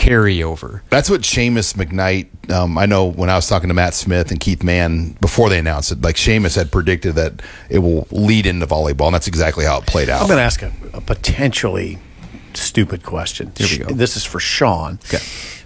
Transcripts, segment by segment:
carryover. That's what Seamus McKnight, I know when I was talking to Matt Smith and Keith Mann before they announced it, like Seamus had predicted that it will lead into volleyball, and that's exactly how it played out. I'm going to ask a potentially stupid question. Here we go. This is for Sean. Okay.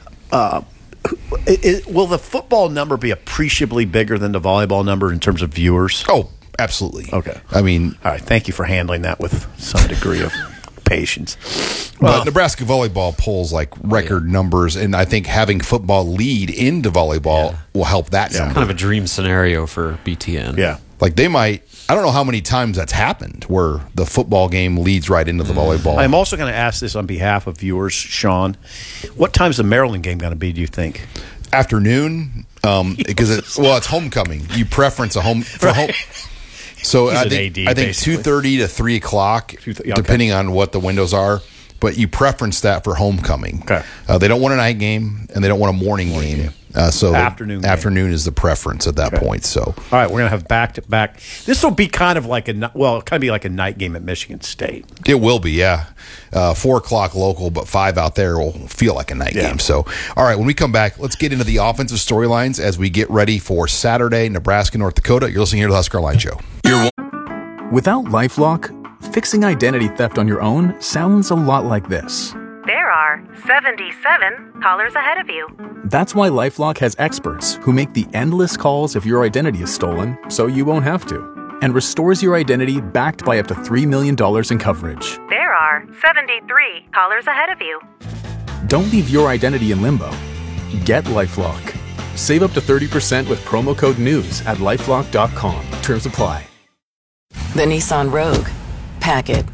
Will the football number be appreciably bigger than the volleyball number in terms of viewers? Oh, absolutely. Okay. I mean, all right. Thank you for handling that with some degree of patience. But Nebraska volleyball pulls like record numbers, and I think having football lead into volleyball will help that number. Kind of a dream scenario for BTN. Yeah. Like they might, I don't know how many times that's happened where the football game leads right into the volleyball. I'm also going to ask this on behalf of viewers, Sean. What time's the Maryland game going to be, do you think? Afternoon, because it's homecoming. You preference a home for home. So I think 2:30 to 3 o'clock, depending on what the windows are. But you preference that for homecoming. Okay. They don't want a night game, and they don't want a morning game. So afternoon is the preference at that point. So all right, we're gonna have back-to-back. This will be kind of like a night game at Michigan State. It will be, yeah. 4 o'clock local, but 5 out there will feel like a night game. So, all right, when we come back, let's get into the offensive storylines as we get ready for Saturday, Nebraska, North Dakota. You're listening here to the Husker Online Show. Without LifeLock, fixing identity theft on your own sounds a lot like this. There are 77 callers ahead of you. That's why LifeLock has experts who make the endless calls if your identity is stolen, so you won't have to, and restores your identity backed by up to $3 million in coverage. There are 73 callers ahead of you. Don't leave your identity in limbo. Get LifeLock. Save up to 30% with promo code NEWS at LifeLock.com. Terms apply. The Nissan Rogue. Pack it.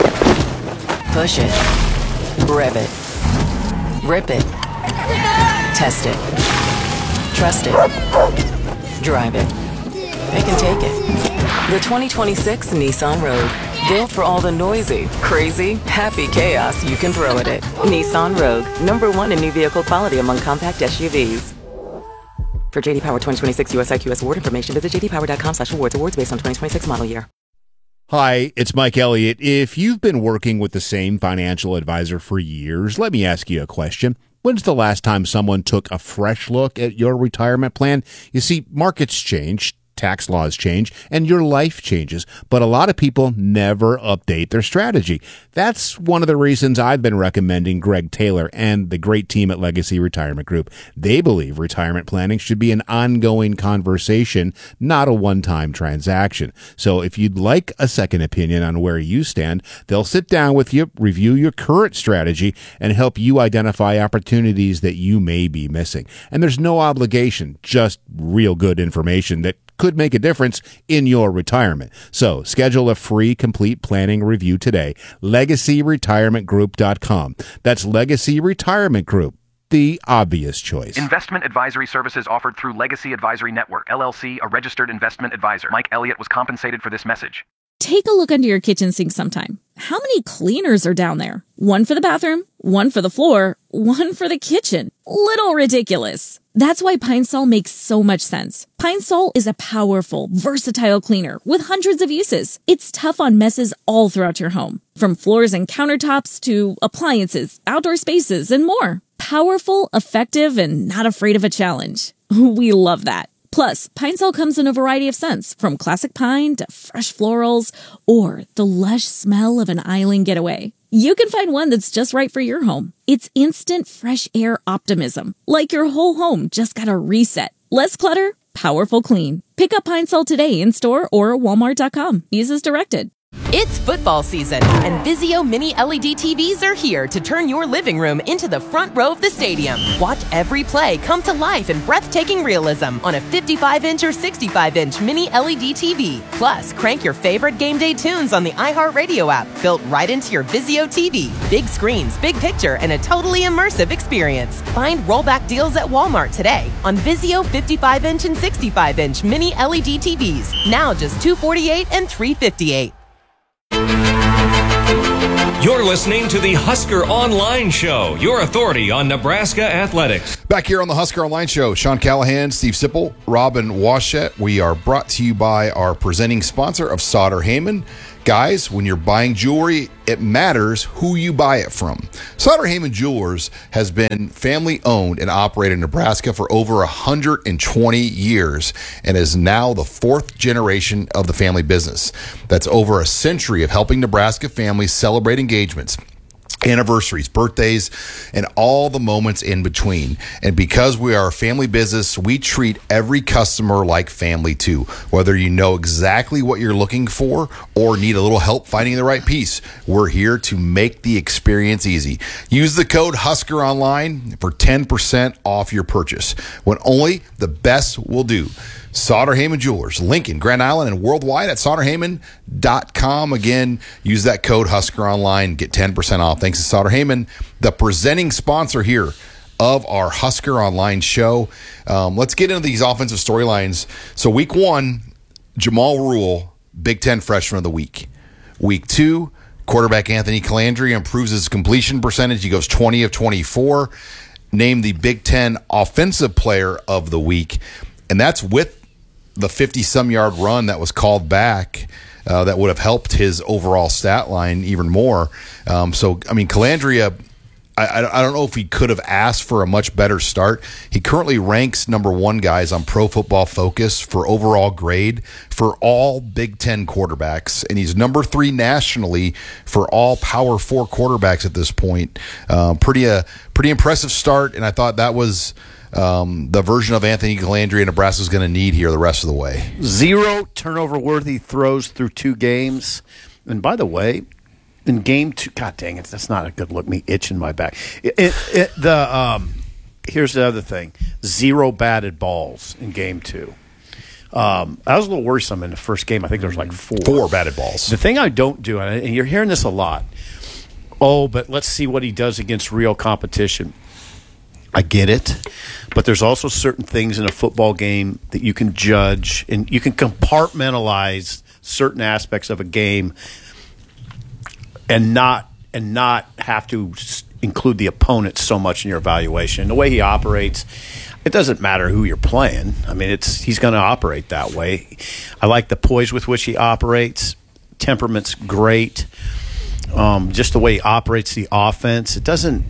Push it. Rev it. Rip it. Test it. Trust it. Drive it. It can take it. The 2026 Nissan Rogue. Built for all the noisy, crazy, happy chaos you can throw at it. Nissan Rogue. #1 in new vehicle quality among compact SUVs. For JD Power 2026 US IQS award information, visit jdpower.com/awards. Awards based on 2026 model year. Hi, it's Mike Elliott. If you've been working with the same financial advisor for years, let me ask you a question. When's the last time someone took a fresh look at your retirement plan? You see, markets change, tax laws change, and your life changes, but a lot of people never update their strategy. That's one of the reasons I've been recommending Greg Taylor and the great team at Legacy Retirement Group. They believe retirement planning should be an ongoing conversation, not a one-time transaction. So if you'd like a second opinion on where you stand, they'll sit down with you, review your current strategy, and help you identify opportunities that you may be missing. And there's no obligation, just real good information that could make a difference in your retirement. So schedule a free complete planning review today. LegacyRetirementGroup.com. That's Legacy Retirement Group, the obvious choice. Investment advisory services offered through Legacy Advisory Network, LLC, a registered investment advisor. Mike Elliott was compensated for this message. Take a look under your kitchen sink sometime. How many cleaners are down there? One for the bathroom, one for the floor, one for the kitchen. Little ridiculous. That's why Pine Sol makes so much sense. Pine Sol is a powerful, versatile cleaner with hundreds of uses. It's tough on messes all throughout your home, from floors and countertops to appliances, outdoor spaces, and more. Powerful, effective, and not afraid of a challenge. We love that. Plus, Pine Sol comes in a variety of scents, from classic pine to fresh florals, or the lush smell of an island getaway. You can find one that's just right for your home. It's instant fresh air optimism, like your whole home just got a reset. Less clutter, powerful clean. Pick up Pine Sol today in store or Walmart.com. Use as directed. It's football season, and Vizio Mini LED TVs are here to turn your living room into the front row of the stadium. Watch every play come to life in breathtaking realism on a 55-inch or 65-inch Mini LED TV. Plus, crank your favorite game day tunes on the iHeartRadio app, built right into your Vizio TV. Big screens, big picture, and a totally immersive experience. Find rollback deals at Walmart today on Vizio 55-inch and 65-inch Mini LED TVs. Now just $248 and $358. You're listening to the Husker Online Show, your authority on Nebraska athletics. Back here on the Husker Online Show, Sean Callahan, Steve Sipple, Robin Washett. We are brought to you by our presenting sponsor of Sauter Heyman. Guys, when you're buying jewelry, it matters who you buy it from. Sutter-Heyman Jewelers has been family owned and operated in Nebraska for over 120 years and is now the 4th generation of the family business. That's over a century of helping Nebraska families celebrate engagements, anniversaries, birthdays, and all the moments in between. And because we are a family business, we treat every customer like family too. Whether you know exactly what you're looking for or need a little help finding the right piece, we're here to make the experience easy. Use the code Husker Online for 10% off your purchase, when only the best will do. Sutter-Heyman Jewelers, Lincoln, Grand Island, and worldwide at SutterHeyman.com. Again, use that code Husker Online, get 10% off. Thanks to Sutter-Heyman, the presenting sponsor here of our Husker Online show. Let's get into these offensive storylines. So week 1, Jamal Rule, Big Ten Freshman of the Week. Week 2, quarterback Anthony Calandria improves his completion percentage. He goes 20 of 24. Named the Big Ten Offensive Player of the Week. And that's with the 50-some yard run that was called back that would have helped his overall stat line even more. Calandria, I don't know if he could have asked for a much better start. He currently ranks number 1, guys, on Pro Football Focus for overall grade for all Big Ten quarterbacks, and he's number 3 nationally for all Power 4 quarterbacks at this point. Pretty impressive start, and I thought that was the version of Anthony Calandria Nebraska's going to need here the rest of the way. 0 turnover-worthy throws through 2 games. And by the way, in game 2, God dang it, that's not a good look. Me itching my back. Here's the other thing: 0 batted balls in game 2. I was a little worrisome in the first game. I think there was like 4 batted balls. The thing I don't do, and you're hearing this a lot. Oh, but let's see what he does against real competition. I get it, but there's also certain things in a football game that you can judge, and you can compartmentalize certain aspects of a game and not have to include the opponent so much in your evaluation. The way he operates, it doesn't matter who you're playing. I mean, he's going to operate that way. I like the poise with which he operates. Temperament's great. Just the way he operates the offense. It doesn't,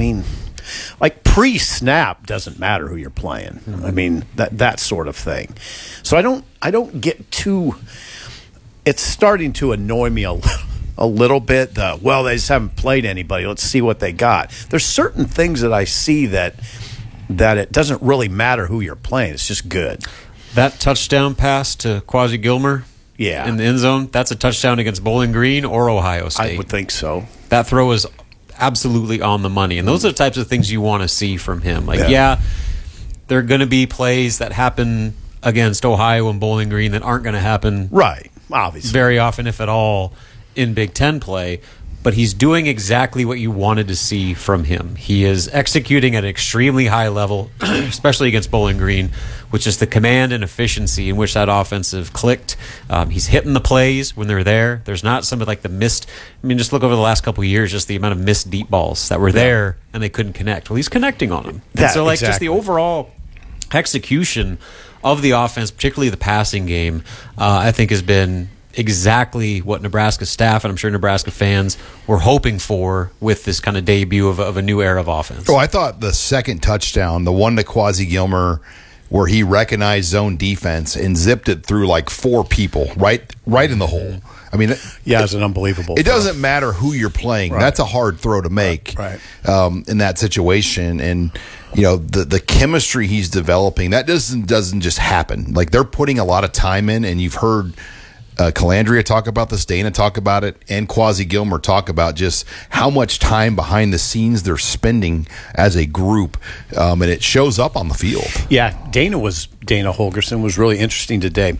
like pre-snap doesn't matter who you're playing. I mean, that sort of thing. So I don't get too. It's starting to annoy me a little bit. They just haven't played anybody. Let's see what they got. There's certain things that I see that it doesn't really matter who you're playing. It's just good. That touchdown pass to Quasi Gilmer, in the end zone. That's a touchdown against Bowling Green or Ohio State. I would think so. That throw is absolutely on the money, and those are the types of things you want to see from him. There are going to be plays that happen against Ohio and Bowling Green that aren't going to happen obviously very often, if at all, in Big Ten play, but he's doing exactly what you wanted to see from him. He is executing at an extremely high level, especially against Bowling Green, which is the command and efficiency in which that offensive clicked. He's hitting the plays when they're there. There's not some of like the missed. Just look over the last couple of years, just the amount of missed deep balls that were there and they couldn't connect. Well, he's connecting on them. Just the overall execution of the offense, particularly the passing game, I think has been exactly what Nebraska staff and I'm sure Nebraska fans were hoping for with this kind of debut of a new era of offense. I thought the second touchdown, the one to Quasi Gilmer, where he recognized zone defense and zipped it through like 4 people right in the hole. It's an unbelievable It throw. doesn't matter who you're playing. Right. That's a hard throw to make in that situation. And, the chemistry he's developing, that doesn't just happen. Like, they're putting a lot of time in, and you've heard Calandria talk about this, Dana talk about it, and Quasi Gilmer talk about just how much time behind the scenes they're spending as a group, and it shows up on the field. Yeah, Dana Holgerson was really interesting today.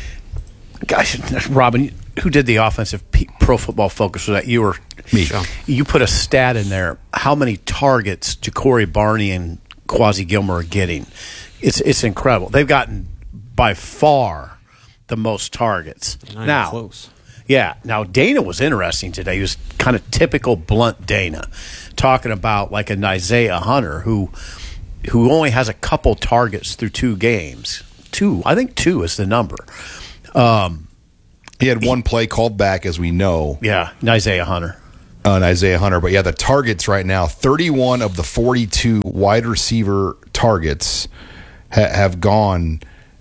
Gosh, Robin, who did the offensive Pro Football Focus? Was that you or me? You put a stat in there. How many targets Ja'Cory Barney and Quasi Gilmer are getting? It's incredible. They've gotten by far the most targets. Now, close. Yeah. Now, Dana was interesting today. He was kind of typical blunt Dana, talking about like an Isaiah Hunter who only has a couple targets through 2 games. 2. I think 2 is the number. He had one play called back, as we know. Yeah, Isaiah Hunter. But yeah, the targets right now, 31 of the 42 wide receiver targets have gone,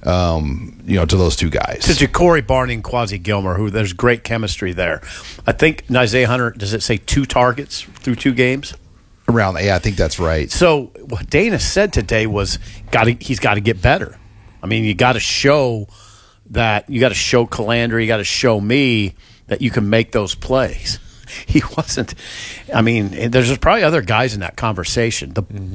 to those two guys. To Ja'Cory Barney and Quasi Gilmer, who there's great chemistry there. I think Isaiah Hunter, does it say 2 targets through 2 games? I think that's right. So what Dana said today was he's got to get better. I mean, you got to show that, you got to show Calandra, you got to show me that you can make those plays. He wasn't. I mean, there's probably other guys in that conversation.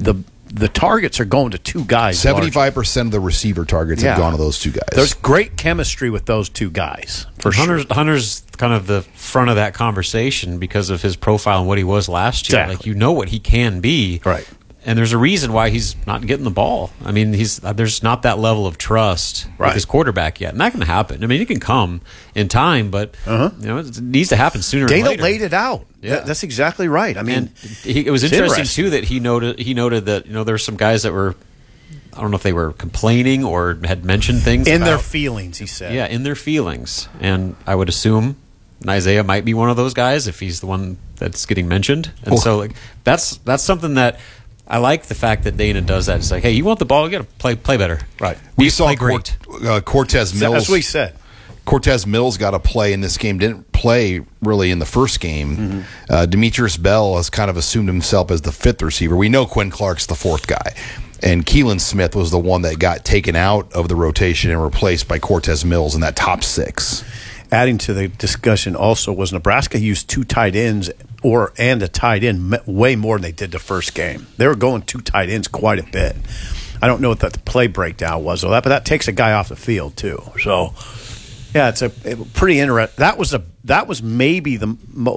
The targets are going to 2 guys. 75% of the receiver targets have gone to those 2 guys. There's great chemistry with those 2 guys. For sure. Hunter's kind of the front of that conversation because of his profile and what he was last year. Exactly. Like, what he can be. Right. And there's a reason why he's not getting the ball. I mean, there's not that level of trust with his quarterback yet. And that can happen. I mean, it can come in time, but it needs to happen sooner or later. Dana laid it out. Yeah. That's exactly right. I mean, it was interesting too that he noted that there's some guys that were, I don't know if they were complaining or had mentioned things in their feelings, he said. Yeah, in their feelings. And I would assume Isaiah might be one of those guys if he's the one that's getting mentioned. And so that's something that I like, the fact that Dana does that. It's like, hey, you want the ball, you got to play better. Right. We saw great. Cortez Mills. That's what he said. Cortez Mills got a play in this game. Didn't play really in the first game. Demetrius Bell has kind of assumed himself as the 5th receiver. We know Quinn Clark's the 4th guy. And Keelan Smith was the one that got taken out of the rotation and replaced by Cortez Mills in that top 6. Adding to the discussion also was Nebraska used 2 tight ends and a tight end way more than they did the first game. They were going 2 tight ends quite a bit. I don't know what the play breakdown was, but that takes a guy off the field too. So, yeah, it's a pretty interesting. That was maybe the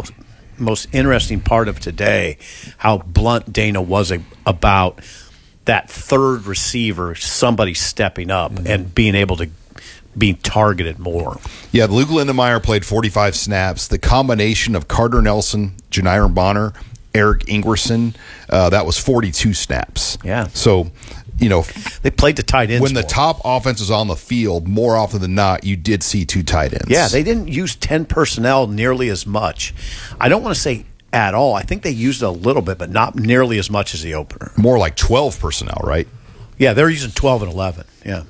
most interesting part of today, how blunt Dana was about that 3rd receiver, somebody stepping up and being able to being targeted more. Yeah, Luke Lindenmeyer played 45 snaps. The combination of Carter Nelson, Janiron Bonner, Eric Ingerson, that was 42 snaps. Yeah. So, they played the tight ends when the top offense was on the field, more often than not, you did see 2 tight ends. Yeah, they didn't use 10 personnel nearly as much. I don't want to say at all. I think they used it a little bit, but not nearly as much as the opener. More like 12 personnel, right? Yeah, they're using 12 and 11. Yeah.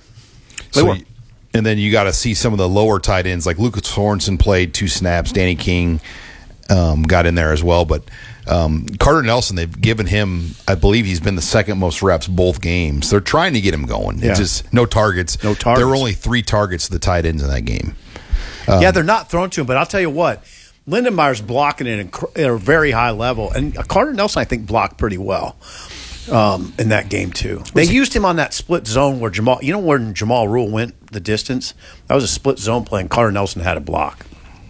And then you got to see some of the lower tight ends, like Lucas Sorensen played 2 snaps. Danny King got in there as well. But Carter Nelson, they've given him, I believe he's been the 2nd most reps both games. They're trying to get him going. Yeah. It's just no targets. There were only 3 targets to the tight ends in that game. They're not thrown to him, but I'll tell you what, Lindenmeyer's blocking it at a very high level. And Carter Nelson, I think, blocked pretty well. In that game too. They used him on that split zone where when Jamal Rule went the distance? That was a split zone play, and Carter Nelson had a block.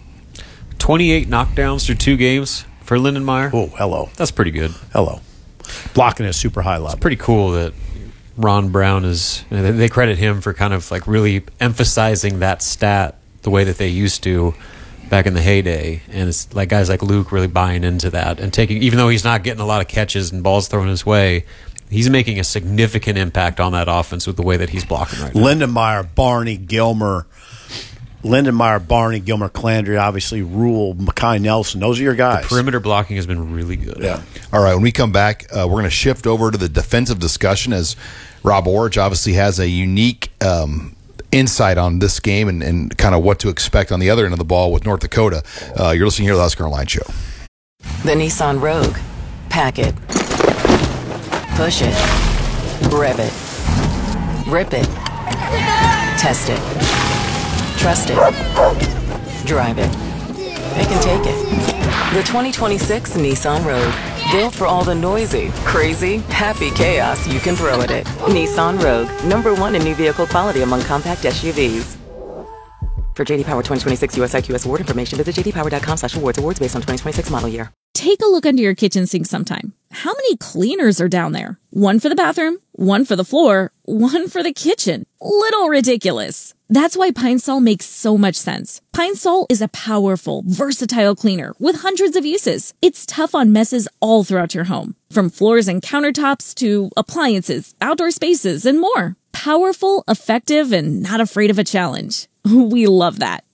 28 knockdowns through 2 games for Lindenmeyer. Oh, hello. That's pretty good. Hello. Blocking at a super high level. It's pretty cool that Ron Brown they credit him for kind of like really emphasizing that stat the way that they used to back in the heyday, and it's like guys like Luke really buying into that and taking, even though he's not getting a lot of catches and balls thrown his way, he's making a significant impact on that offense with the way that he's blocking right now. Lindenmeyer, Barney, Gilmer, Calandra, obviously Rule, Makai Nelson. Those are your guys. The perimeter blocking has been really good. Yeah. All right, when we come back, we're going to shift over to the defensive discussion as Rob Orich obviously has a unique insight on this game and kind of what to expect on the other end of the ball with North Dakota. You're listening here to the Husker Online Show. The Nissan Rogue. Pack it. Push it. Rev it. Rip it. Test it. Trust it. Drive it. It can take it. The 2026 Nissan Rogue. Built for all the noisy, crazy, happy chaos you can throw at it. Nissan Rogue. #1 in new vehicle quality among compact SUVs. For JD Power 2026 US IQS award information, visit jdpower.com/awards. Awards based on 2026 model year. Take a look under your kitchen sink sometime. How many cleaners are down there? One for the bathroom, one for the floor, one for the kitchen. Little ridiculous. That's why Pine Sol makes so much sense. Pine Sol is a powerful, versatile cleaner with hundreds of uses. It's tough on messes all throughout your home, from floors and countertops to appliances, outdoor spaces, and more. Powerful, effective, and not afraid of a challenge. We love that.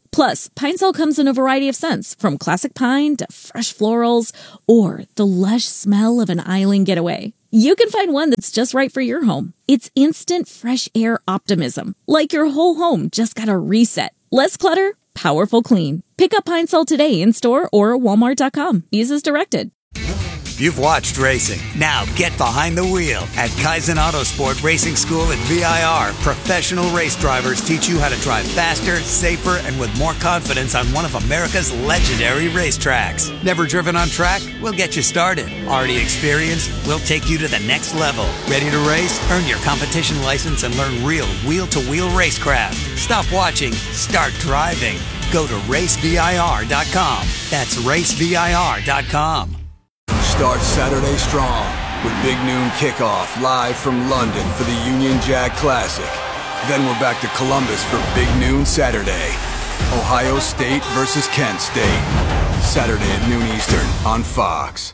Plus, Pine Sol comes in a variety of scents, from classic pine to fresh florals or the lush smell of an island getaway. You can find one that's just right for your home. It's instant fresh air optimism, like your whole home just got a reset. Less clutter, powerful clean. Pick up Pine Sol today in-store or Walmart.com. Use as directed. You've watched racing. Now get behind the wheel. At Kaizen Autosport Racing School at VIR, professional race drivers teach you how to drive faster, safer, and with more confidence on one of America's legendary racetracks. Never driven on track? We'll get you started. Already experienced? We'll take you to the next level. Ready to race? Earn your competition license and learn real wheel-to-wheel racecraft. Stop watching. Start driving. Go to racevir.com. That's racevir.com. Start Saturday strong with Big Noon Kickoff live from London for the Union Jack Classic. Then we're back to Columbus for Big Noon Saturday. Ohio State versus Kent State. Saturday at noon Eastern on Fox.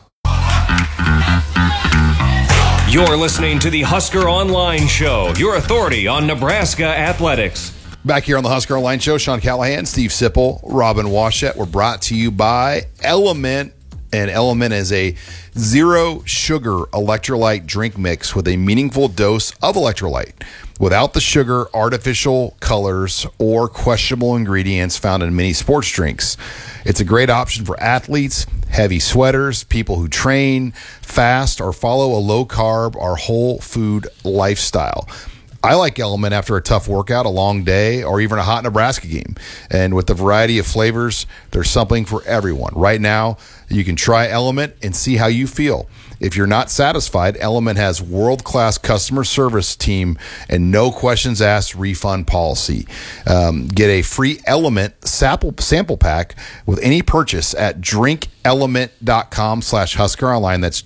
You're listening to the Husker Online Show, your authority on Nebraska athletics. Back here on the Husker Online Show, Sean Callahan, Steve Sipple, Robin Washett. We're brought to you by Element. And Element is a zero-sugar electrolyte drink mix with a meaningful dose of electrolyte without the sugar, artificial colors, or questionable ingredients found in many sports drinks. It's a great option for athletes, heavy sweaters, people who train, fast, or follow a low-carb or whole food lifestyle. I like Element after a tough workout, a long day, or even a hot Nebraska game. And with the variety of flavors, there's something for everyone. Right now, you can try Element and see how you feel. If you're not satisfied, Element has world-class customer service team and no questions asked refund policy. Get a free Element sample pack with any purchase at drinkelement.com/HuskerOnline. That's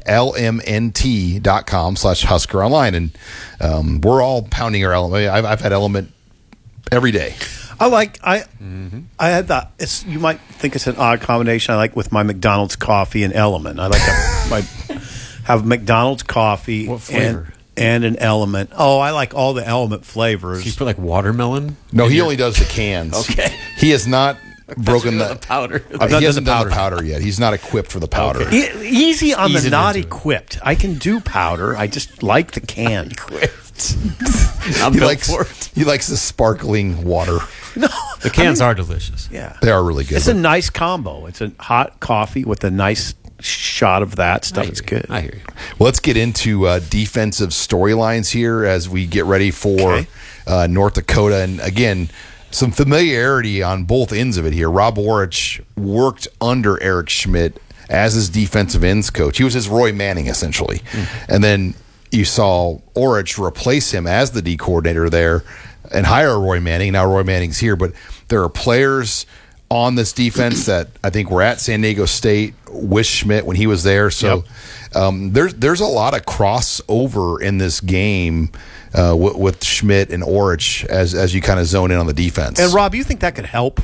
drinklmnt.com/HuskerOnline. And we're all pounding our Element. I've had Element every day. I had that. You might think it's an odd combination. I like with my McDonald's coffee and Element. I like have McDonald's coffee and an Element. Oh, I like all the Element flavors. So you put like watermelon? No, he only does the cans. Okay. He has not broken the powder. He hasn't done the powder yet. He's not equipped for the powder. Okay. Easy on the not equipped. I can do powder. I just like the can. Equipped. He likes the sparkling water. No, the cans are delicious. Yeah, they are really good. It's a nice combo. It's a hot coffee with a nice shot of that stuff. It's good. I hear you. Well, let's get into defensive storylines here as we get ready for North Dakota. And again, some familiarity on both ends of it here. Rob Orich worked under Eric Schmidt as his defensive ends coach. He was his Roy Manning, essentially. And then you saw Orich replace him as the D coordinator there and hire Roy Manning. Now Roy Manning's here, but there are players on this defense that I think were at San Diego State with Schmidt when he was there. So there's a lot of crossover in this game with Schmidt and Orich as you kind of zone in on the defense. And Rob, you think that could help?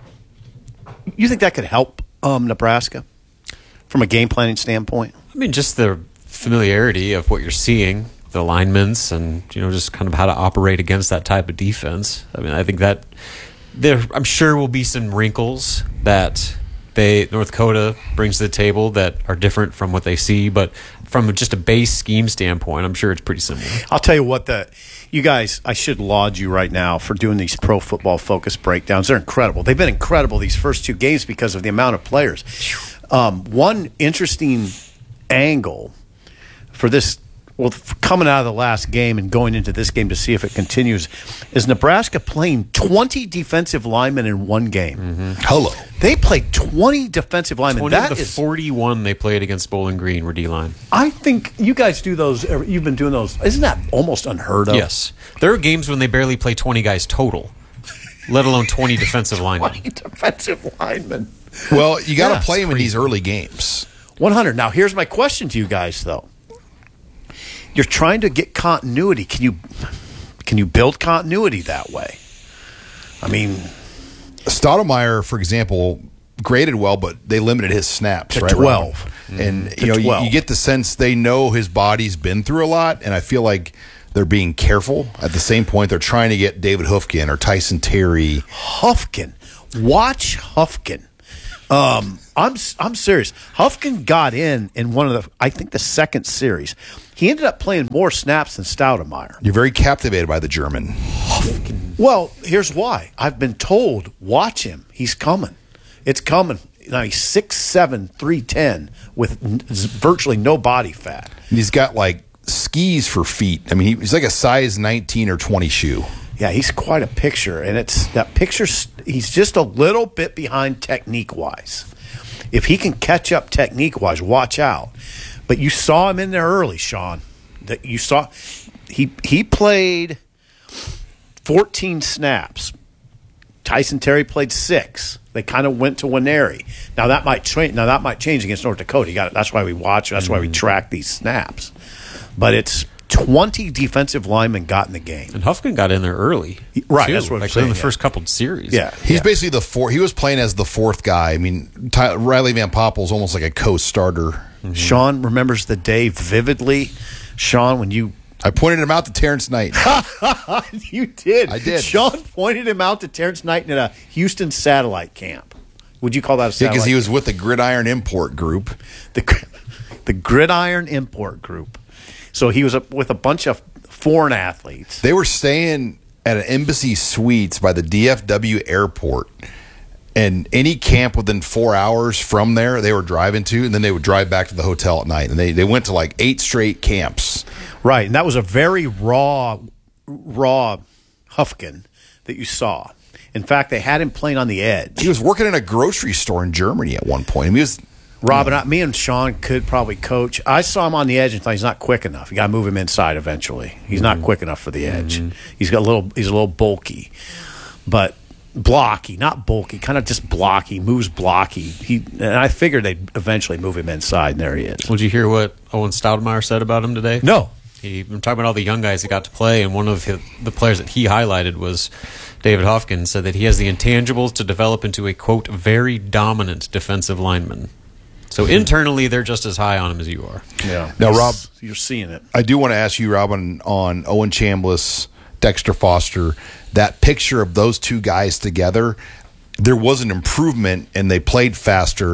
You think that could help Nebraska from a game planning standpoint? I mean, just the familiarity of what you're seeing, the linemen, and just kind of how to operate against that type of defense. I mean, I think that I'm sure will be some wrinkles that North Dakota brings to the table that are different from what they see, but from just a base scheme standpoint, I'm sure it's pretty similar. I'll tell you what, you guys, I should laud you right now for doing these Pro Football Focus breakdowns. They're incredible. They've been incredible these first two games because of the amount of players. One interesting angle for this, coming out of the last game and going into this game to see if it continues, is Nebraska playing 20 defensive linemen in one game. Mm-hmm. Hello. They played 20 defensive linemen. 20 of the 41 they played against Bowling Green were D-line. I think you guys do those. You've been doing those. Isn't that almost unheard of? Yes. There are games when they barely play 20 guys total, let alone 20 defensive linemen. 20 defensive linemen. Well, you got to play them in these early games. 100. Now, here's my question to you guys, though. You're trying to get continuity. Can you build continuity that way? I mean, Stoudemire, for example, graded well, but they limited his snaps to right, 12. And you get the sense they know his body's been through a lot, and I feel like they're being careful. At the same point, they're trying to get David Hoofkin or Tyson Terry. Hoofkin. Watch Hufkin. I'm serious. Hufkin got in one of the second series. He ended up playing more snaps than Stoudemire. You're very captivated by the German. Hufkin. Well, here's why. I've been told, watch him. He's coming. It's coming. Now he's 6'7", 310 with virtually no body fat. And he's got like skis for feet. I mean, he's like a size 19 or 20 shoe. Yeah, he's quite a picture, and he's just a little bit behind technique-wise. If he can catch up technique-wise, watch out. But you saw him in there early, Sean. That you saw he played 14 snaps. Tyson Terry played 6. They kind of went to Nwaneri. Now that might change against North Dakota. That's why we watch. That's why we track these snaps. But it's 20 defensive linemen got in the game. And Hufkin got in there early. Right, too, that's what I'm like saying. in the first couple of series. Yeah. He's basically the fourth. He was playing as the fourth guy. I mean, Riley Van Poppel's almost like a co-starter. Mm-hmm. Sean remembers the day vividly. Sean, when I pointed him out to Terrence Knight. You did. I did. Sean pointed him out to Terrence Knight at a Houston satellite camp. Would you call that a satellite? Because he was with the Gridiron Import Group. The Gridiron Import Group. So he was with a bunch of foreign athletes. They were staying at an Embassy Suites by the DFW airport. And any camp within 4 hours from there, they were driving to, and then they would drive back to the hotel at night. And they went to like 8 straight camps. Right, and that was a very raw Hufkin that you saw. In fact, they had him playing on the edge. He was working in a grocery store in Germany at one point. I mean, he was... Robin, me and Sean could probably coach. I saw him on the edge and thought he's not quick enough. You got to move him inside eventually. He's not quick enough for the edge. He's a little bulky, but blocky, not bulky, kind of just blocky. Moves blocky. And I figured they'd eventually move him inside, and there he is. Did you hear what Owen Stoudemire said about him today? No. He talking about all the young guys that got to play, and one of the players that he highlighted was David Hufkin. Said that he has the intangibles to develop into a quote very dominant defensive lineman. So internally, they're just as high on him as you are. Yeah. Now, Rob, you're seeing it. I do want to ask you, Rob, on Owen Chambliss, Dexter Foster, that picture of those two guys together. There was an improvement, and they played faster.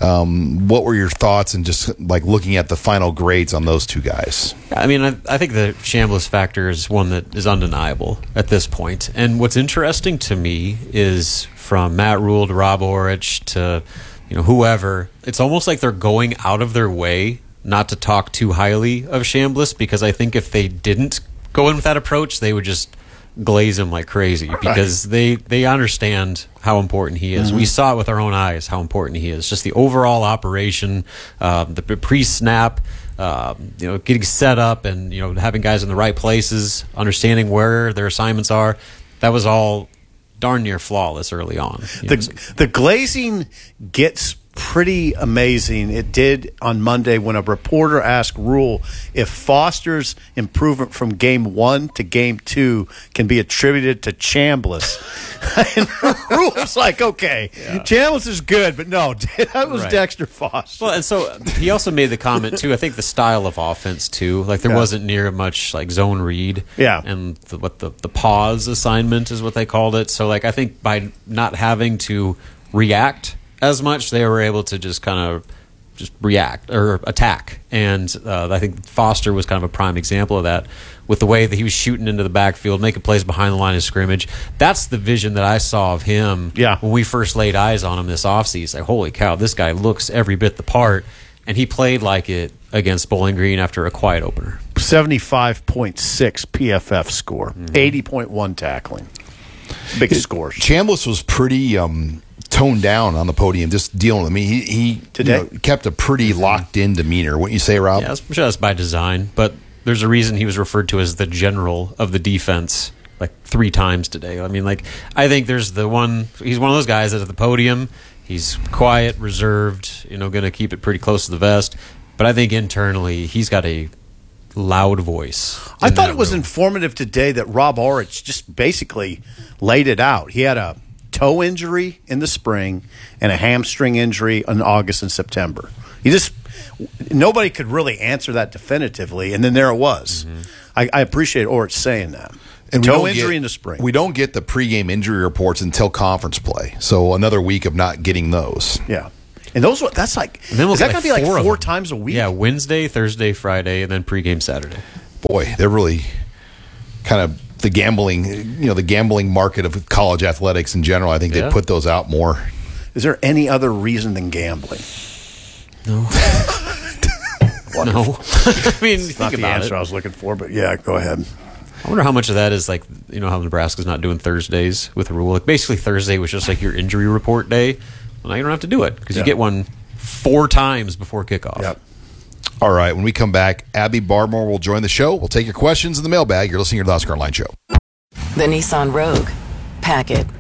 What were your thoughts, and just like looking at the final grades on those two guys? I mean, I think the Chambliss factor is one that is undeniable at this point. And what's interesting to me is from Matt Rule to Rob Orich to whoever, it's almost like they're going out of their way not to talk too highly of Chambliss, because I think if they didn't go in with that approach, they would just glaze him like crazy, because they understand how important he is. We saw it with our own eyes how important he is. Just the overall operation, the pre-snap, getting set up, and having guys in the right places, understanding where their assignments are. That was all darn near flawless early on. The glazing gets pretty amazing. It did on Monday when a reporter asked Rule if Foster's improvement from game 1 to game 2 can be attributed to Chambliss. And Rule was like, okay, Chambliss is good, but no, that was Dexter Foster. Well, and so he also made the comment too, I think the style of offense too, like there wasn't near much like zone read. Yeah. And the pause assignment is what they called it. So like I think by not having to react as much, they were able to just kind of just react or attack. And I think Foster was kind of a prime example of that, with the way that he was shooting into the backfield, making plays behind the line of scrimmage. That's the vision that I saw of him when we first laid eyes on him this offseason. Like, holy cow, this guy looks every bit the part. And he played like it against Bowling Green after a quiet opener. 75.6 PFF score, 80.1 tackling. Big scores. Chambliss was pretty... toned down on the podium, just dealing with me. He kept a pretty locked in demeanor. Wouldn't you say, Rob? Yeah, I'm sure that's by design, but there's a reason he was referred to as the general of the defense like 3 times today. I mean, like, I think he's one of those guys that at the podium, he's quiet, reserved, going to keep it pretty close to the vest, but I think internally he's got a loud voice. I thought it was informative today that Rob Orich just basically laid it out. He had a toe injury in the spring and a hamstring injury in August and September. Nobody could really answer that definitively, and then there it was. I appreciate Orich saying that. And no injury in the spring. We don't get the pregame injury reports until conference play. So another week of not getting those. Yeah. And those that's like, is that going to be like 4 times a week? Yeah, Wednesday, Thursday, Friday, and then pregame Saturday. Boy, they're really kind of the gambling market of college athletics in general. I think they put those out more. Is there any other reason than gambling? No. No. I mean, it's not the answer I was looking for, but yeah, go ahead. I wonder how much of that is like, how Nebraska's not doing Thursdays with a rule. Like basically Thursday was just like your injury report day. Well, now you don't have to do it because you get one 4 times before kickoff. Yep. All right, when we come back, Abby Barmore will join the show. We'll take your questions in the mailbag. You're listening to the Husker Online Show. The Nissan Rogue. Pack it.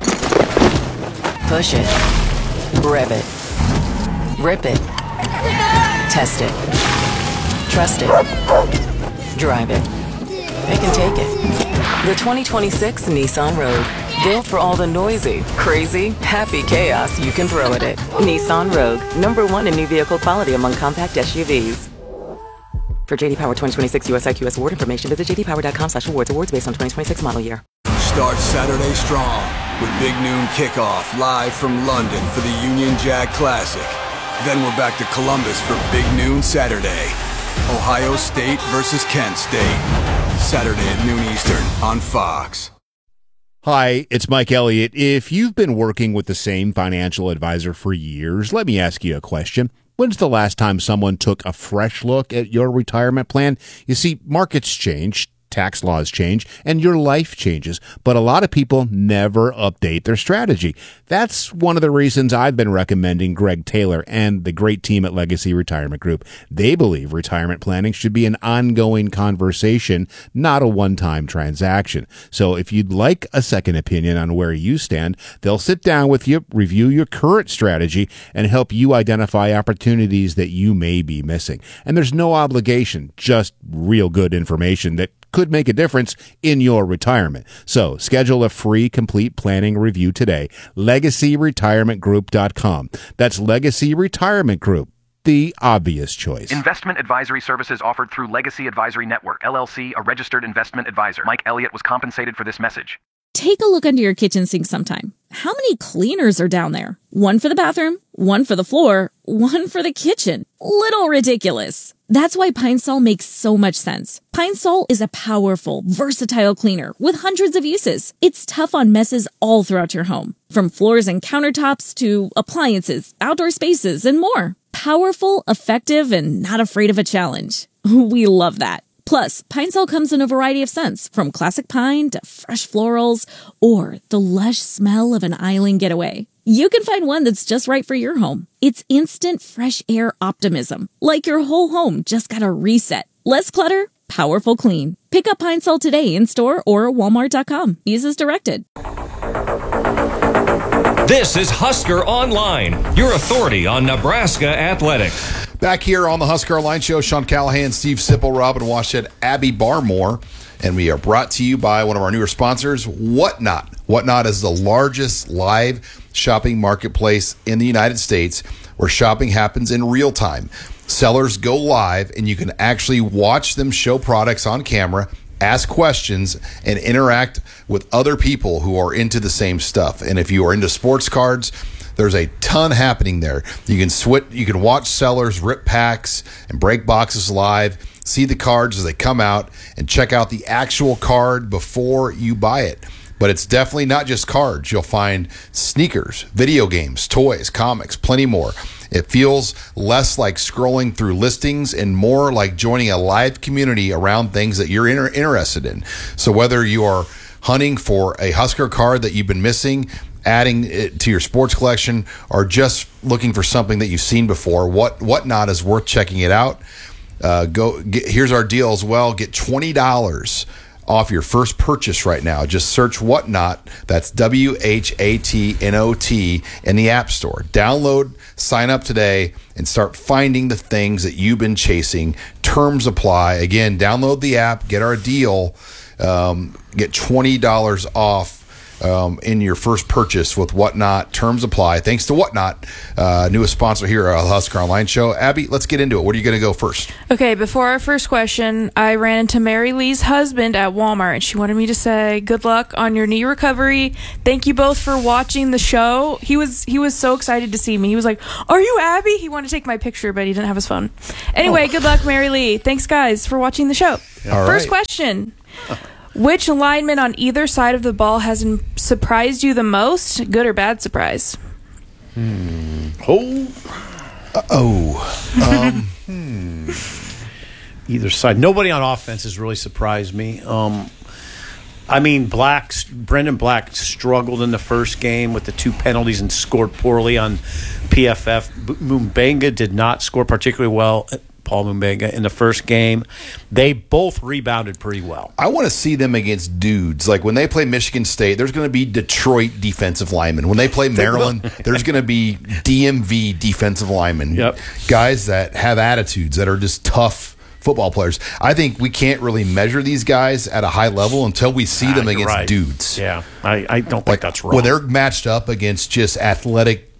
Push it. Rev it. Rip it. Test it. Trust it. Drive it. They can take it. The 2026 Nissan Rogue. Built for all the noisy, crazy, happy chaos you can throw at it. Nissan Rogue. #1 in new vehicle quality among compact SUVs. For JD Power 2026 US IQS award information, visit jdpower.com/awards. Awards based on 2026 model year. Start Saturday strong with Big Noon Kickoff live from London for the Union Jack Classic. Then we're back to Columbus for Big Noon Saturday. Ohio State versus Kent State. Saturday at noon Eastern on Fox. Hi, it's Mike Elliott. If you've been working with the same financial advisor for years, let me ask you a question. When's the last time someone took a fresh look at your retirement plan? You see, markets change, tax laws change, and your life changes, but a lot of people never update their strategy. That's one of the reasons I've been recommending Greg Taylor and the great team at Legacy Retirement Group. They believe retirement planning should be an ongoing conversation, not a one-time transaction. So if you'd like a second opinion on where you stand, they'll sit down with you, review your current strategy, and help you identify opportunities that you may be missing. And there's no obligation, just real good information that could make a difference in your retirement. So schedule a free complete planning review today. LegacyRetirementGroup.com. That's Legacy Retirement Group, the obvious choice. Investment advisory services offered through Legacy Advisory Network, LLC, a registered investment advisor. Mike Elliott was compensated for this message. Take a look under your kitchen sink sometime. How many cleaners are down there? One for the bathroom, one for the floor, one for the kitchen. Little ridiculous. That's why Pine Sol makes so much sense. Pine Sol is a powerful, versatile cleaner with hundreds of uses. It's tough on messes all throughout your home, from floors and countertops to appliances, outdoor spaces, and more. Powerful, effective, and not afraid of a challenge. We love that. Plus, Pine Sol comes in a variety of scents, from classic pine to fresh florals or the lush smell of an island getaway. You can find one that's just right for your home. It's instant fresh air optimism, like your whole home just got a reset. Less clutter, powerful clean. Pick up Pine Sol today in store or Walmart.com. Use as directed. This is Husker Online, your authority on Nebraska athletics. Back here on the Husker Online Show, Sean Callahan, Steve Sipple, Robin Washut, Abby Barmore, and we are brought to you by one of our newer sponsors, Whatnot. Whatnot is the largest live shopping marketplace in the United States where shopping happens in real time. Sellers go live, and you can actually watch them show products on camera, ask questions, and interact with other people who are into the same stuff. And if you are into sports cards, there's a ton happening there. You can watch sellers rip packs and break boxes live, see the cards as they come out, and check out the actual card before you buy it. But it's definitely not just cards. You'll find sneakers, video games, toys, comics, plenty more. It feels less like scrolling through listings and more like joining a live community around things that you're interested in. So whether you are hunting for a Husker card that you've been missing, adding it to your sports collection, or just looking for something that you've seen before, Whatnot is worth checking it out. Here's our deal as well. Get $20 off your first purchase right now. Just search Whatnot. That's WHATNOT in the App Store. Download, sign up today, and start finding the things that you've been chasing. Terms apply. Again, download the app, get our deal, get $20 off in your first purchase with Whatnot. Terms apply. Thanks to Whatnot, newest sponsor here at the Husker Online Show. Abby, let's get into it. What are you going to go first? Okay, before our first question, I ran into Mary Lee's husband at Walmart, and she wanted me to say good luck on your knee recovery. Thank you both for watching the show. He was so excited to see me. He was like, "Are you Abby?" He wanted to take my picture, but he didn't have his phone. Anyway, Good luck, Mary Lee. Thanks, guys, for watching the show. All First right. question. Which lineman on either side of the ball has surprised you the most? Good or bad surprise? Either side. Nobody on offense has really surprised me. Brendan Black struggled in the first game with the 2 penalties and scored poorly on PFF. Mumbenga did not score particularly well. Paul Mumbenga in the first game. They both rebounded pretty well. I want to see them against dudes. Like when they play Michigan State, there's going to be Detroit defensive linemen. When they play Maryland, there's going to be DMV defensive linemen. Yep. Guys that have attitudes, that are just tough football players. I think we can't really measure these guys at a high level until we see them against dudes. Yeah, I don't think that's wrong. When they're matched up against just athletic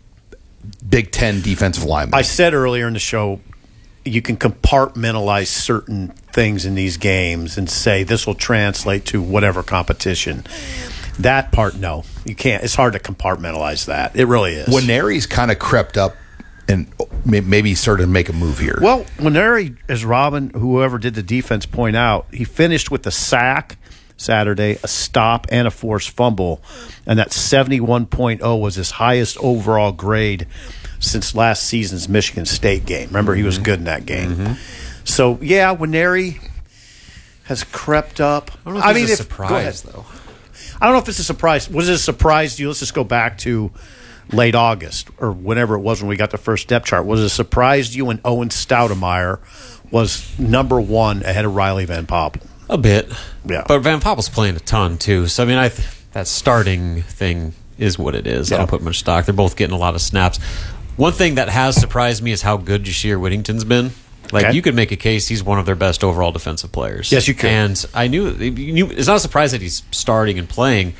Big Ten defensive linemen. I said earlier in the show, you can compartmentalize certain things in these games and say this will translate to whatever competition. That part, no. You can't. It's hard to compartmentalize that. It really is. Nwaneri's kind of crept up and maybe started to make a move here. Well, Nwaneri, as Robin, whoever did the defense, point out, he finished with a sack Saturday, a stop, and a forced fumble. And that 71.0 was his highest overall grade since last season's Michigan State game. Remember, he was good in that game. Mm-hmm. So, yeah, Nwaneri has crept up. I don't know if it's a surprise, though. I don't know if it's a surprise. Was it a surprise to you? Let's just go back to late August or whenever it was when we got the first depth chart. Was it a surprise to you when Owen Stoudemire was number 1 ahead of Riley Van Poppel? A bit. Yeah. But Van Poppel's playing a ton, too. So, that starting thing is what it is. Yeah. I don't put much stock. They're both getting a lot of snaps. One thing that has surprised me is how good Jashir Whittington's been. You could make a case he's one of their best overall defensive players. Yes, you could. And I knew it's not a surprise that he's starting and playing.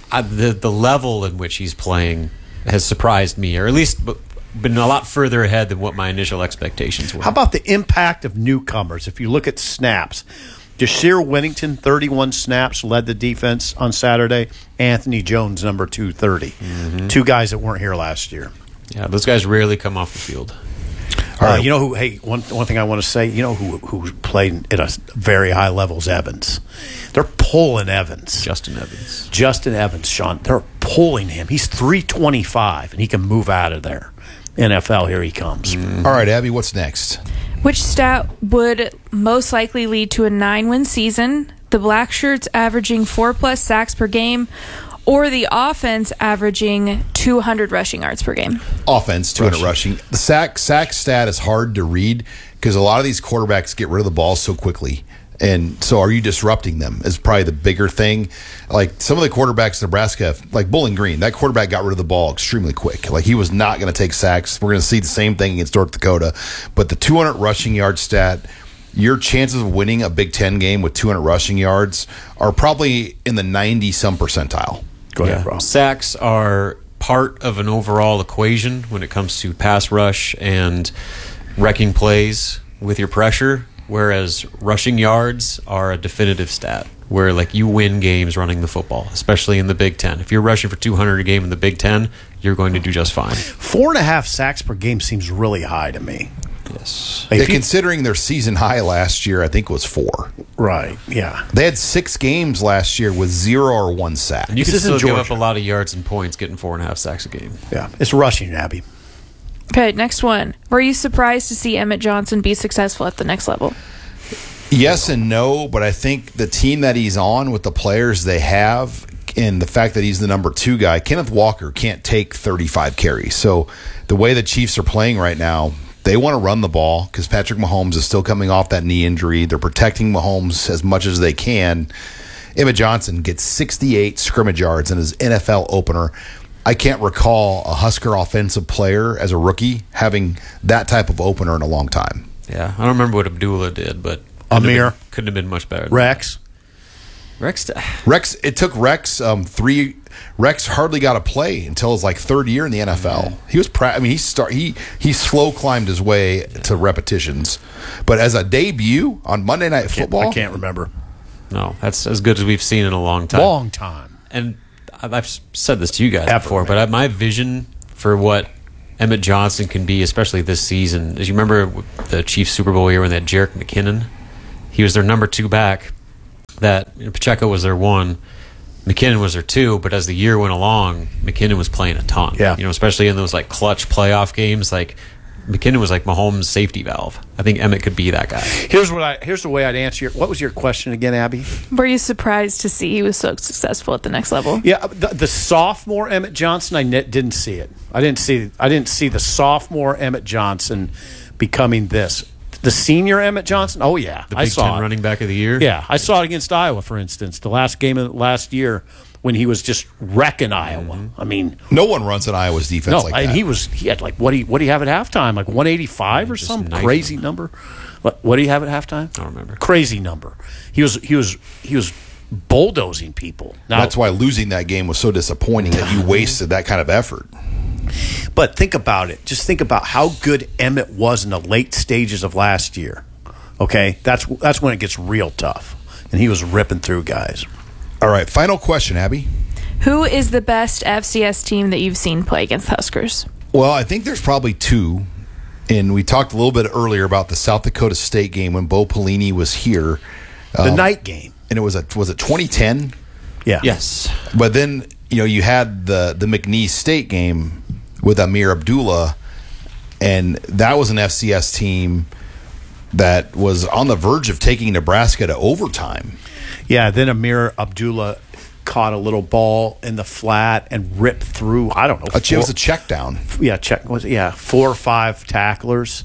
The level in which he's playing has surprised me, or at least been a lot further ahead than what my initial expectations were. How about the impact of newcomers? If you look at snaps, Jashir Whittington, 31 snaps, led the defense on Saturday. Anthony Jones, number 230. Mm-hmm. 2 guys that weren't here last year. Yeah, those guys rarely come off the field. You know who? Hey, one thing I want to say. You know who played at a very high level is Evans. They're pulling Evans. Justin Evans, Sean. They're pulling him. He's 325, and he can move out of there. NFL, here he comes. All right, Abby, what's next? Which stat would most likely lead to a 9-win season? The Black Shirts averaging 4+ sacks per game, or the offense averaging 200 rushing yards per game? Offense, 200 rushing. The sack stat is hard to read because a lot of these quarterbacks get rid of the ball so quickly. And so are you disrupting them is probably the bigger thing. Like some of the quarterbacks in Nebraska, like Bowling Green, that quarterback got rid of the ball extremely quick. Like he was not going to take sacks. We're going to see the same thing against North Dakota. But the 200 rushing yard stat, your chances of winning a Big Ten game with 200 rushing yards are probably in the 90-some percentile. Go ahead, bro. Sacks are part of an overall equation when it comes to pass rush and wrecking plays with your pressure, whereas rushing yards are a definitive stat where you win games running the football, especially in the Big Ten. If you're rushing for 200 a game in the Big Ten, you're going to do just fine. 4.5 sacks per game seems really high to me. Yes. Considering their season high last year, I think it was 4. Right, yeah. They had 6 games last year with 0 or 1 sack. And you can still give up a lot of yards and points getting 4.5 sacks a game. Yeah, it's rushing, Abby. Okay, next one. Were you surprised to see Emmett Johnson be successful at the next level? Yes and no, but I think the team that he's on with the players they have and the fact that he's the number 2 guy, Kenneth Walker can't take 35 carries. So the way the Chiefs are playing right now, they want to run the ball because Patrick Mahomes is still coming off that knee injury. They're protecting Mahomes as much as they can. Emmett Johnson gets 68 scrimmage yards in his NFL opener. I can't recall a Husker offensive player as a rookie having that type of opener in a long time. Yeah, I don't remember what Abdullah did, but Amir couldn't have been much better. Rex. Rex. It took Rex Rex hardly got a play until his third year in the NFL. He was he slow climbed his way to repetitions, but as a debut on Monday Night Football, I can't remember. No, that's as good as we've seen in a long time. And I've said this to you guys before, but my vision for what Emmett Johnson can be, especially this season, is you remember the Chiefs Super Bowl year when they had Jerick McKinnon? He was their number 2 back. Pacheco was their 1. McKinnon was their 2, but as the year went along, McKinnon was playing a ton. Yeah. Especially in those clutch playoff games, McKinnon was like Mahomes' safety valve. I think Emmett could be that guy. Here's the way I'd answer what was your question again, Abby? Were you surprised to see he was so successful at the next level? Yeah, the sophomore Emmett Johnson, I didn't see it. I didn't see the sophomore Emmett Johnson becoming this. The senior Emmett Johnson, oh yeah, the Big Ten running back of the year. Yeah, I saw it against Iowa, for instance, the last game of last year when he was just wrecking Iowa. Mm-hmm. I mean, no one runs an Iowa's defense like that. And he had what do you have at halftime? 185 or some crazy number. What do you have at halftime? I don't remember. Crazy number. He was bulldozing people. Now, that's why losing that game was so disappointing that you wasted that kind of effort. But think about it. Just think about how good Emmett was in the late stages of last year. Okay? That's when it gets real tough. And he was ripping through guys. All right, final question, Abby. Who is the best FCS team that you've seen play against the Huskers? Well, I think there's probably 2. And we talked a little bit earlier about the South Dakota State game when Bo Pelini was here. The night game. And was it 2010? Yeah. Yes. But then, you had the McNeese State game with Amir Abdullah, and that was an FCS team that was on the verge of taking Nebraska to overtime. Yeah, then Amir Abdullah caught a little ball in the flat and ripped through, I don't know. It was a check down. Yeah, 4 or 5 tacklers.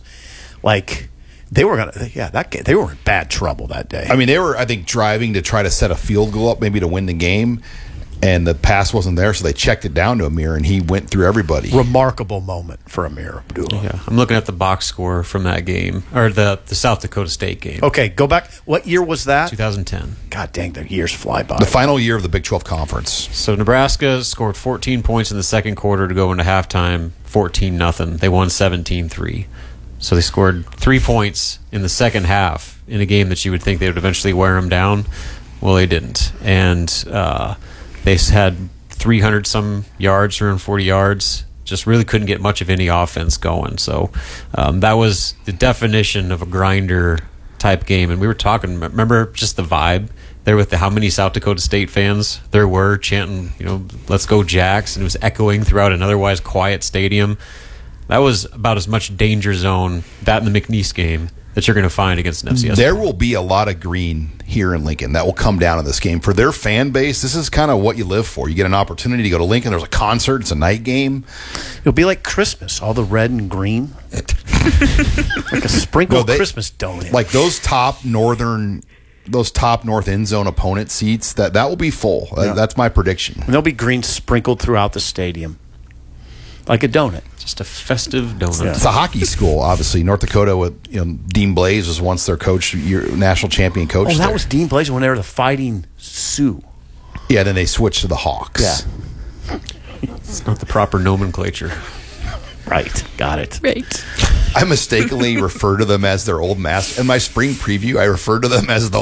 They were they were in bad trouble that day. I mean, they were, I think, driving to try to set a field goal up, maybe to win the game, and the pass wasn't there, so they checked it down to Amir, and he went through everybody. Remarkable moment for Amir Abdullah. Yeah, I'm looking at the box score from that game, or the South Dakota State game. Okay, go back. What year was that? 2010. God dang, the years fly by. The final year of the Big 12 Conference. So Nebraska scored 14 points in the second quarter to go into halftime, 14-0. They won 17-3. So they scored 3 points in the second half in a game that you would think they would eventually wear them down. Well, they didn't. And they had 300-some yards, 340 yards. Just really couldn't get much of any offense going. So that was the definition of a grinder-type game. And we were talking, remember just the vibe there with how many South Dakota State fans there were chanting, let's go Jacks, and it was echoing throughout an otherwise quiet stadium. That was about as much danger zone, that in the McNeese game, that you're going to find against an FCS. There will be a lot of green here in Lincoln that will come down in this game. For their fan base, this is kind of what you live for. You get an opportunity to go to Lincoln. There's a concert. It's a night game. It'll be like Christmas, all the red and green. Like a sprinkled Christmas donut. Like those top north end zone opponent seats, that will be full. Yeah. That's my prediction. And there'll be green sprinkled throughout the stadium. Like a donut. Just a festive donut. Yeah. It's a hockey school, obviously. North Dakota with Dean Blaze was once their coach, national champion coach. Oh, that was Dean Blaze when they were the Fighting Sioux. Yeah, then they switched to the Hawks. Yeah. It's not the proper nomenclature. Right. Got it. Right. I mistakenly refer to them as their old mascot. In my spring preview, I refer to them as the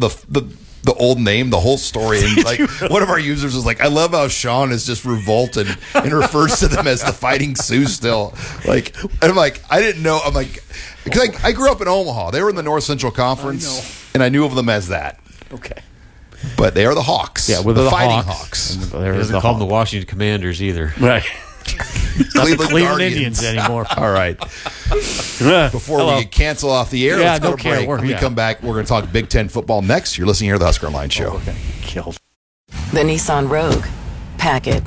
old name, the whole story. And one of our users was like, I love how Sean is just revolted and refers to them as the Fighting Sioux still. And I'm like, I didn't know. I'm like, because I grew up in Omaha. They were in the North Central Conference, and I knew of them as that. Okay. But they are the Hawks. Yeah, we're the Fighting Hawks. He doesn't call them the Washington Commanders either. Right. Not the Cleveland Indians anymore. All right. Before we get canceled off the air, let's go to break. When we come back, we're going to talk Big Ten football next. You're listening here to the Husker Online Show. Okay. Killed. The Nissan Rogue. Pack it.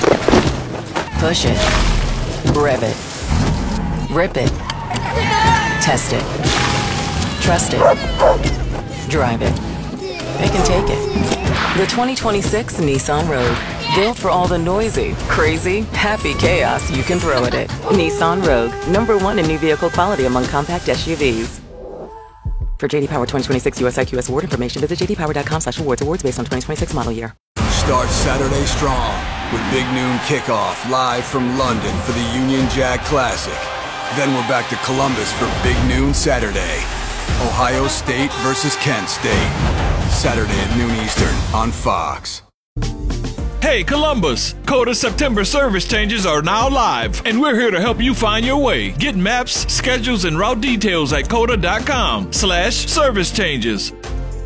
Push it. Rev it. Rip it. Test it. Trust it. Drive it. It can take it. The 2026 Nissan Rogue. Built for all the noisy, crazy, happy chaos you can throw at it. Nissan Rogue, #1 in new vehicle quality among compact SUVs. For JD Power 2026 US IQS award information, visit jdpower.com/awards. Awards based on 2026 model year. Start Saturday strong with Big Noon Kickoff live from London for the Union Jack Classic. Then we're back to Columbus for Big Noon Saturday. Ohio State versus Kent State. Saturday at noon Eastern on Fox. Hey Columbus, Coda September service changes are now live, and we're here to help you find your way. Get maps, schedules, and route details at coda.com/service changes.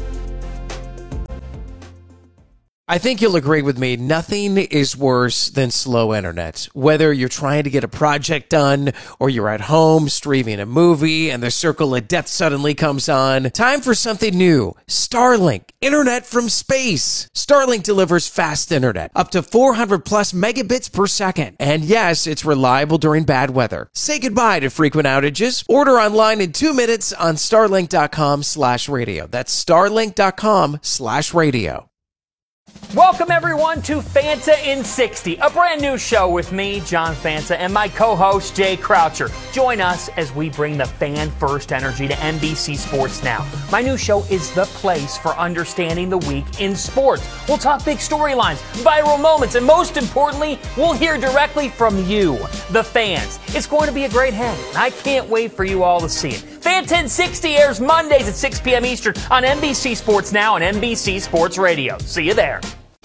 I think you'll agree with me, nothing is worse than slow internet. Whether you're trying to get a project done or you're at home streaming a movie and the circle of death suddenly comes on, time for something new. Starlink, internet from space. Starlink delivers fast internet, up to 400 plus megabits per second. And yes, it's reliable during bad weather. Say goodbye to frequent outages. Order online in 2 minutes on starlink.com/radio. That's starlink.com/radio. Welcome, everyone, to Fanta in 60, a brand new show with me, John Fanta, and my co-host, Jay Croucher. Join us as we bring the fan-first energy to NBC Sports Now. My new show is the place for understanding the week in sports. We'll talk big storylines, viral moments, and most importantly, we'll hear directly from you, the fans. It's going to be a great hang, and I can't wait for you all to see it. Fanta in 60 airs Mondays at 6 p.m. Eastern on NBC Sports Now and NBC Sports Radio. See you there.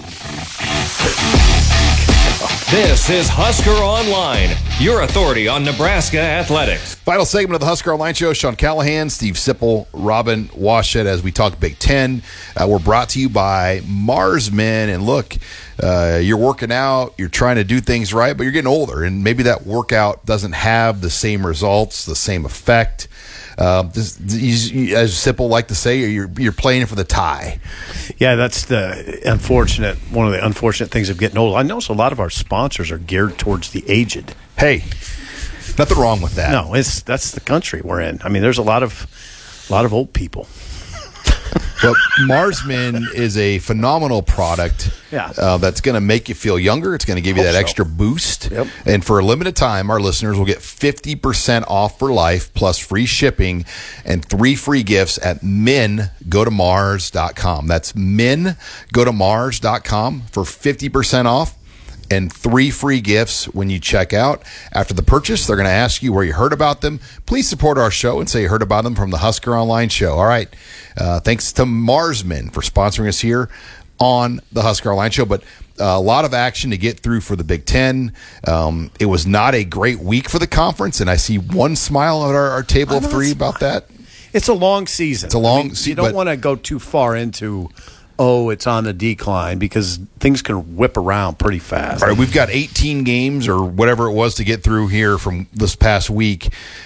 This is Husker Online, your authority on Nebraska athletics. Final segment of the Husker Online Show. Sean Callahan, Steve Sipple, Robin Washut as we talk Big Ten. We're brought to you by Marsman. And look, you're working out, you're trying to do things right, but you're getting older, and maybe that workout doesn't have the same results, the same effect. As Sipple like to say, you're playing for the tie. Yeah, that's one of the unfortunate things of getting old. I notice a lot of our sponsors are geared towards the aged. Hey, nothing wrong with that. No, that's the country we're in. I mean, there's a lot of old people. But Marsman is a phenomenal product that's going to make you feel younger. It's going to give you that extra boost. Yep. And for a limited time, our listeners will get 50% off for life plus free shipping and 3 free gifts at mengotomars.com. That's mengotomars.com for 50% off and 3 free gifts when you check out. After the purchase, they're going to ask you where you heard about them. Please support our show and say you heard about them from the Husker Online Show. All right. Thanks to Marsman for sponsoring us here on the Husker Online Show. But a lot of action to get through for the Big Ten. It was not a great week for the conference, and I see one smile at our table of 3 about that. It's a long season. It's a long season. You don't want to go too far into it's on the decline, because things can whip around pretty fast. All right, we've got 18 games or whatever it was to get through here from this past week.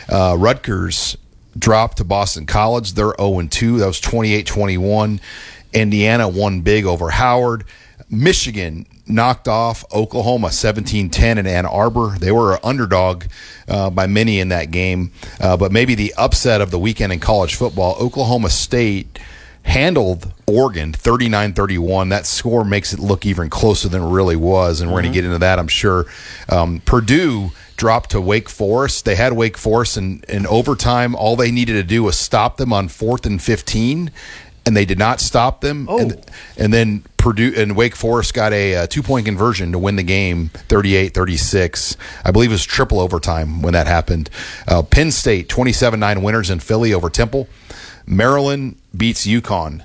Rutgers dropped to Boston College. They're 0-2. That was 28-21. Indiana won big over Howard. Michigan knocked off Oklahoma 17-10 in Ann Arbor. They were an underdog by many in that game. But maybe the upset of the weekend in college football, Oklahoma State handled Oregon 39-31. That score makes it look even closer than it really was, and we're going to get into that, I'm sure. Purdue dropped to Wake Forest. They had Wake Forest in overtime. All they needed to do was stop them on 4th and 15, and they did not stop them. And then Purdue and Wake Forest got a 2-point conversion to win the game 38-36. I believe it was triple overtime when that happened. Penn State 27-9 winners in Philly over Temple. Maryland beats UConn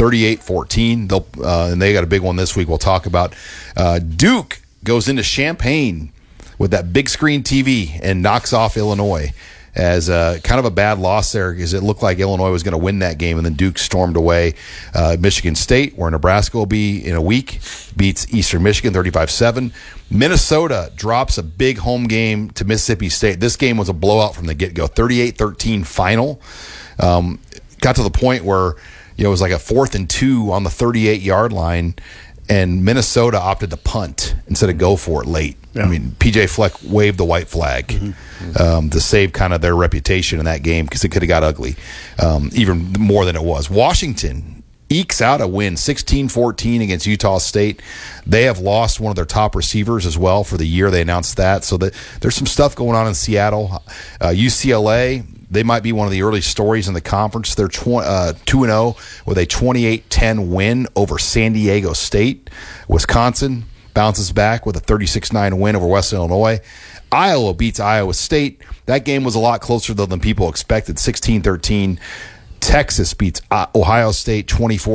38-14. And they got a big one this week we'll talk about. Duke goes into Champaign with that big screen TV and knocks off Illinois as kind of a bad loss there, because it looked like Illinois was going to win that game, and then Duke stormed away. Michigan State, where Nebraska will be in a week, beats Eastern Michigan 35-7. Minnesota drops a big home game to Mississippi State. This game was a blowout from the get-go, 38-13 final. Got to the point where it was like a 4th and 2 on the 38-yard line, and Minnesota opted to punt instead of go for it late. Yeah. I mean, P.J. Fleck waved the white flag to save kind of their reputation in that game, because it could have got ugly even more than it was. Washington ekes out a win 16-14 against Utah State. They have lost one of their top receivers as well for the year. They announced that. So there's some stuff going on in Seattle. UCLA They might be one of the early stories in the conference. They're 2-0 with a 28-10 win over San Diego State. Wisconsin bounces back with a 36-9 win over Western Illinois. Iowa beats Iowa State. That game was a lot closer, though, than people expected, 16-13. Texas beats Ohio State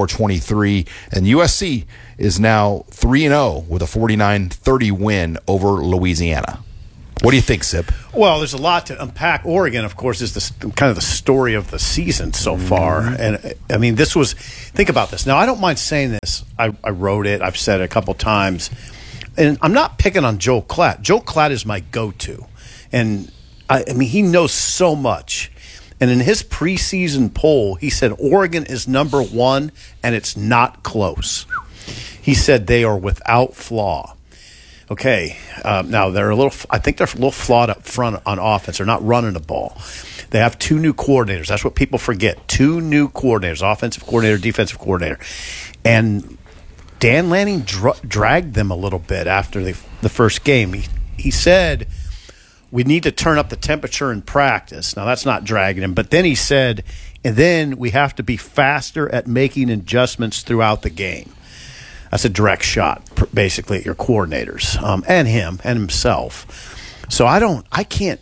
24-23. And USC is now 3-0 with a 49-30 win over Louisiana. What do you think, Sip? Well, there's a lot to unpack. Oregon, of course, is kind of the story of the season so far. And, I mean, think about this. Now, I don't mind saying this. I wrote it. I've said it a couple times. And I'm not picking on Joel Klatt. Joel Klatt is my go-to. And, I mean, he knows so much. And in his preseason poll, he said Oregon is number 1, and it's not close. He said they are without flaw. Okay, now I think they're a little flawed up front on offense. They're not running the ball. They have 2 new coordinators. That's what people forget. 2 new coordinators, offensive coordinator, defensive coordinator. And Dan Lanning dragged them a little bit after the first game. He said, we need to turn up the temperature in practice. Now, that's not dragging him. But then he said, and then we have to be faster at making adjustments throughout the game. That's a direct shot, basically, at your coordinators and him and himself. So I can't.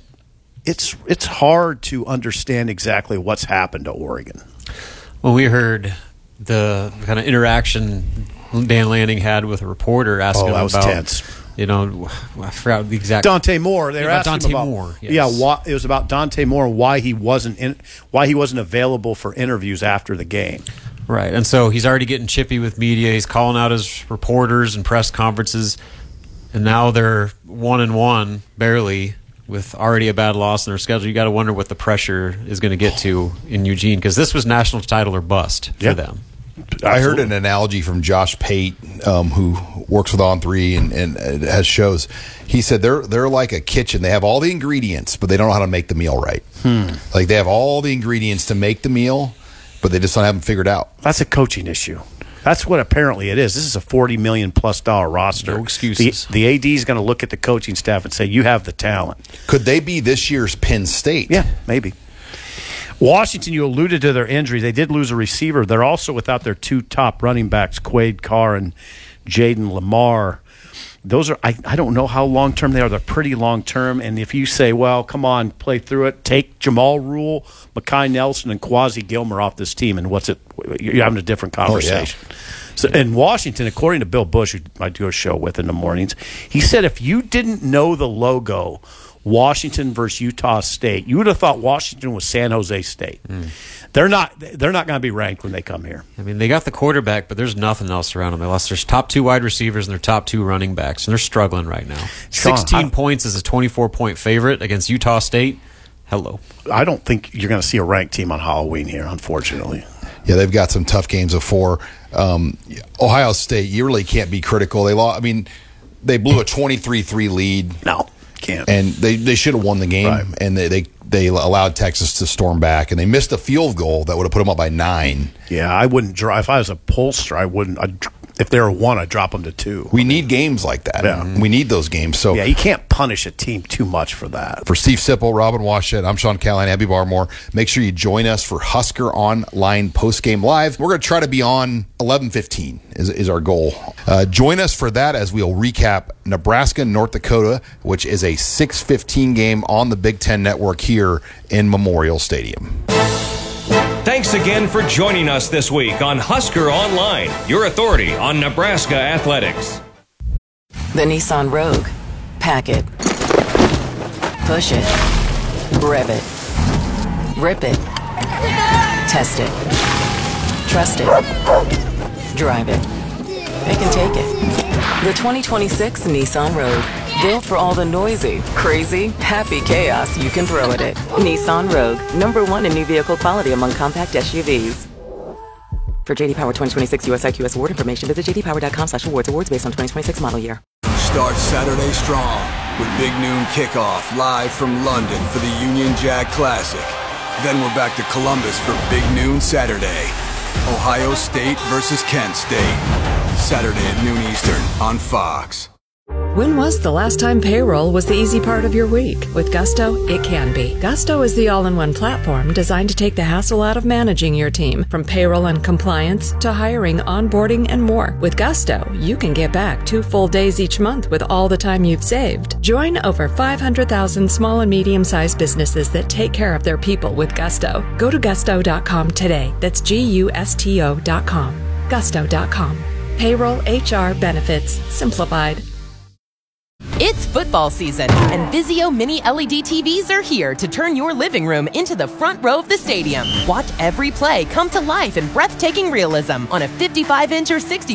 It's hard to understand exactly what's happened to Oregon. Well, we heard the kind of interaction Dan Lanning had with a reporter asking that was about tense. You know, I forgot the exact Dante Moore. They were asking Dante about Moore. Yes. Yeah, it was about Dante Moore and why he wasn't available for interviews after the game. Right, and so he's already getting chippy with media. He's calling out his reporters and press conferences, and now they're 1-1, barely, with already a bad loss in their schedule. You got to wonder what the pressure is going to get to in Eugene, because this was national title or bust for them. I heard an analogy from Josh Pate, who works with On3 and has shows. He said they're like a kitchen. They have all the ingredients, but they don't know how to make the meal right. Like they have all the ingredients to make the meal, but they just don't have them figured out. That's a coaching issue. That's what apparently it is. This is a $40 million+ roster. No excuses. The AD is going to look at the coaching staff and say, you have the talent. Could they be this year's Penn State? Yeah, maybe. Washington, you alluded to their injury. They did lose a receiver. They're also without their 2 top running backs, Quade Carr and Jaden Lamar. Those are, I don't know how long-term they are. They're pretty long-term. And if you say, well, come on, play through it, take Jamal Rule, Mekhi Nelson, and Quasi Gilmer off this team, and you're having a different conversation. Oh, yeah. So in Washington, according to Bill Bush, who I do a show with in the mornings, he said if you didn't know the logo, Washington versus Utah State, you would have thought Washington was San Jose State. They're not going to be ranked when they come here. I mean, they got the quarterback, but there's nothing else around them. They lost their top 2 wide receivers and their top 2 running backs, and they're struggling right now. 16 points as a 24-point favorite against Utah State. Hello. I don't think you're going to see a ranked team on Halloween here, unfortunately. Yeah, they've got some tough games before. Ohio State, you really can't be critical. They lost. I mean, they blew a 23-3 lead. No, can't. And they should have won the game, right. And they allowed Texas to storm back, and they missed a field goal that would have put them up by 9. Yeah, I wouldn't drive. If I was a pollster, I wouldn't. If they were 1, I'd drop them to 2. We need games like that. Yeah. We need those games. So yeah, you can't punish a team too much for that. For Steve Sipple, Robin Washut, I'm Sean Callahan, Abby Barmore. Make sure you join us for Husker Online Postgame Live. We're going to try to be on 11:15 is our goal. Join us for that as we'll recap Nebraska, North Dakota, which is a 6:15 game on the Big Ten Network here in Memorial Stadium. Thanks again for joining us this week on Husker Online, your authority on Nebraska athletics. The Nissan Rogue. Pack it. Push it. Rev it. Rip it. Test it. Trust it. Drive it. It can take it. The 2026 Nissan Rogue. Built for all the noisy, crazy, happy chaos you can throw at it. Nissan Rogue, #1 in new vehicle quality among compact SUVs. For JD Power 2026 US IQS award information, visit jdpower.com/awards. Awards based on 2026 model year. Start Saturday strong with Big Noon Kickoff live from London for the Union Jack Classic. Then we're back to Columbus for Big Noon Saturday. Ohio State versus Kent State. Saturday at noon Eastern on Fox. When was the last time payroll was the easy part of your week? With Gusto, it can be. Gusto is the all-in-one platform designed to take the hassle out of managing your team, from payroll and compliance to hiring, onboarding, and more. With Gusto, you can get back 2 full days each month with all the time you've saved. Join over 500,000 small and medium-sized businesses that take care of their people with Gusto. Go to gusto.com today. That's Gusto.com. Gusto.com. Payroll, HR, benefits, simplified. It's football season, and Vizio Mini LED TVs are here to turn your living room into the front row of the stadium. Watch every play come to life in breathtaking realism on a 55-inch or 60